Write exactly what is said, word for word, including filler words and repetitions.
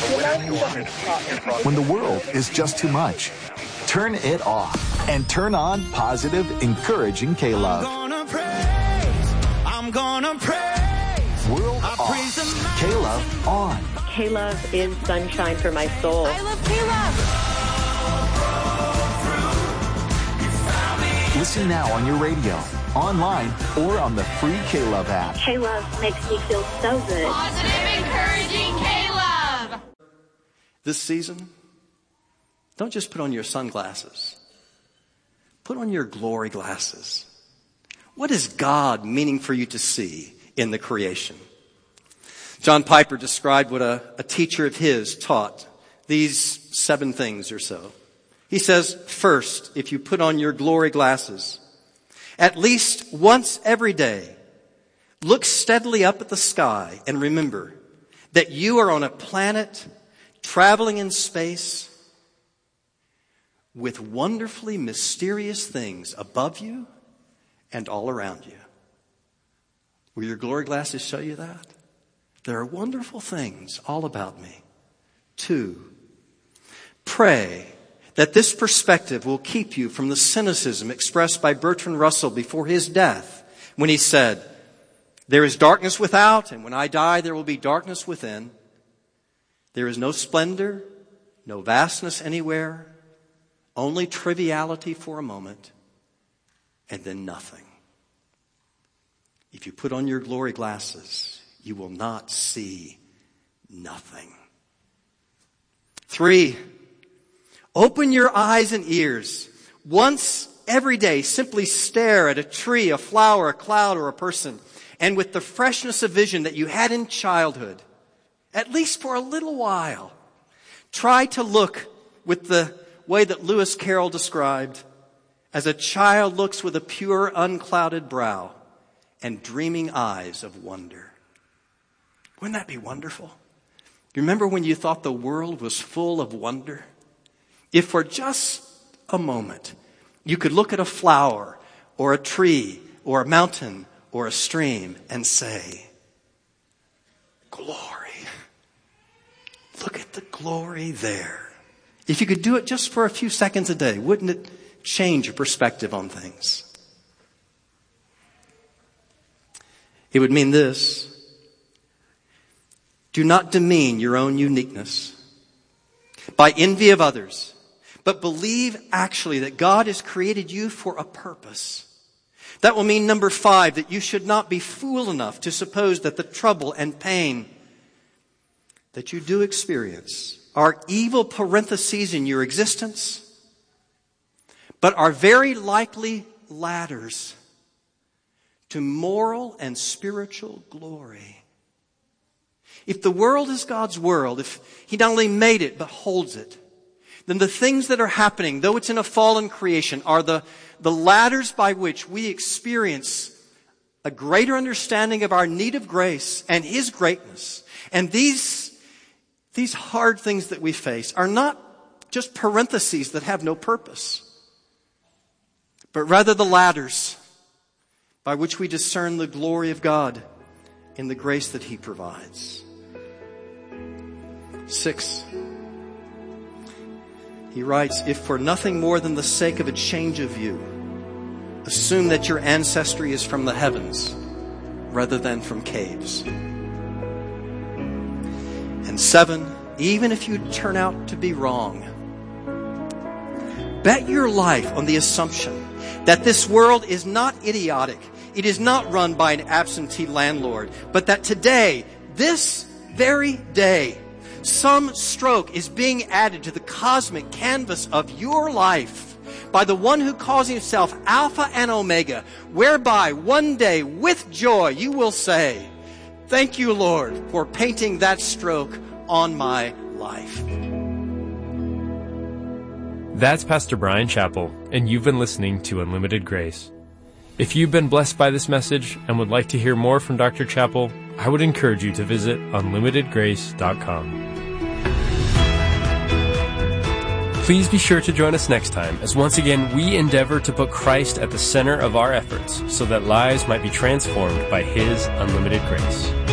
When the world is just too much, turn it off and turn on positive, encouraging K-Love. I'm gonna praise, I'm gonna praise. World off, K-Love on. K-Love is sunshine for my soul. I love K-Love. Listen now on your radio, online, or on the free K-Love app. K-Love makes me feel so good. Positive, encouraging K-Love. This season, don't just put on your sunglasses. Put on your glory glasses. What is God meaning for you to see in the creation? John Piper described what a, a teacher of his taught, these seven things or so. He says, first, if you put on your glory glasses, at least once every day, look steadily up at the sky and remember that you are on a planet traveling in space with wonderfully mysterious things above you and all around you. Will your glory glasses show you that? There are wonderful things all about me. Two, pray that this perspective will keep you from the cynicism expressed by Bertrand Russell before his death when he said, "There is darkness without, and when I die there will be darkness within. There is no splendor, no vastness anywhere, only triviality for a moment, and then nothing." If you put on your glory glasses, you will not see nothing. Three, open your eyes and ears. Once every day, simply stare at a tree, a flower, a cloud, or a person, and with the freshness of vision that you had in childhood, at least for a little while, try to look with the way that Lewis Carroll described, as a child looks with a pure, unclouded brow and dreaming eyes of wonder. Wouldn't that be wonderful? You remember when you thought the world was full of wonder? If for just a moment you could look at a flower or a tree or a mountain or a stream and say, glory. Look at the glory there. If you could do it just for a few seconds a day, wouldn't it change your perspective on things? It would mean this: do not demean your own uniqueness by envy of others, but believe actually that God has created you for a purpose. That will mean, number five, that you should not be fool enough to suppose that the trouble and pain that you do experience are evil parentheses in your existence, but are very likely ladders to moral and spiritual glory. If the world is God's world, if He not only made it but holds it, then the things that are happening, though it's in a fallen creation, are the, the ladders by which we experience a greater understanding of our need of grace and His greatness. And these, these hard things that we face are not just parentheses that have no purpose, but rather the ladders by which we discern the glory of God in the grace that He provides. Six, he writes, if for nothing more than the sake of a change of view, assume that your ancestry is from the heavens rather than from caves. And seven, even if you turn out to be wrong, bet your life on the assumption that this world is not idiotic. It is not run by an absentee landlord, but that today, this very day, some stroke is being added to the cosmic canvas of your life by the one who calls himself Alpha and Omega, whereby one day with joy you will say, thank you, Lord, for painting that stroke on my life. That's Pastor Brian Chappell, and you've been listening to Unlimited Grace. If you've been blessed by this message and would like to hear more from Doctor Chappell, I would encourage you to visit unlimited grace dot com. Please be sure to join us next time as once again we endeavor to put Christ at the center of our efforts so that lives might be transformed by His unlimited grace.